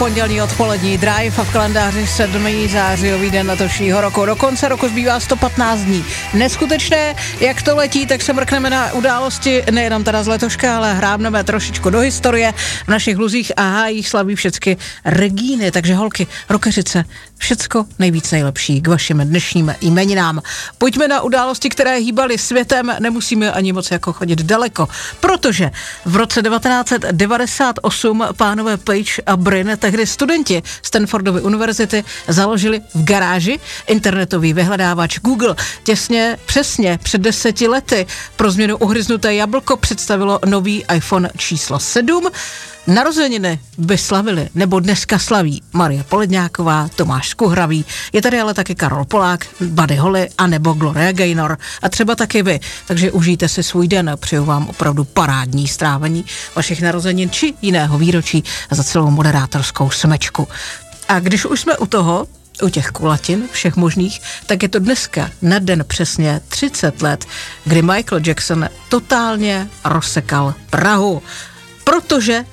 Pondělní odpolední drive a v kalendáři 7. zářijový den letošního roku. Do konce roku zbývá 115 dní. Neskutečné, jak to letí, tak se mrkneme na události nejenom teda z letoška, ale hrábneme trošičku do historie. V našich luzích a hájích slaví všechny Regíny, takže holky, rokeřice, všecko nejvíc nejlepší k vašim dnešním jmeninám. Pojďme na události, které hýbaly světem, nemusíme ani moc jako chodit daleko, protože v roce 1998 pánové Page a Brin, tehdy studenti Stanfordovy univerzity, založili v garáži internetový vyhledávač Google. Přesně před 10 lety pro změnu uhryznuté jablko představilo nový iPhone číslo 7. Narozeniny by slavili, nebo dneska slaví Marie Poledňáková, Tomáš Skuhravý, je tady ale taky Karol Polák, Buddy Holly a nebo Gloria Gaynor a třeba taky vy, takže užijte si svůj den, přeju vám opravdu parádní strávení vašich narozenin či jiného výročí za celou moderátorskou smečku. A když už jsme u těch kulatin všech možných, tak je to dneska na den přesně 30 let, kdy Michael Jackson totálně rozsekal Prahu. Protože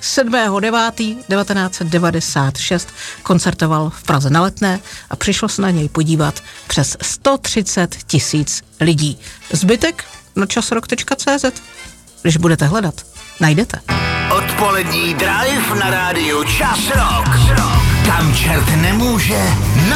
7.9.1996 koncertoval v Praze na Letné a přišlo se na něj podívat přes 130 000 lidí. Zbytek na časrok.cz. Když budete hledat, najdete. Odpolední drive na rádiu Čas Rock. Kam čert nemůže,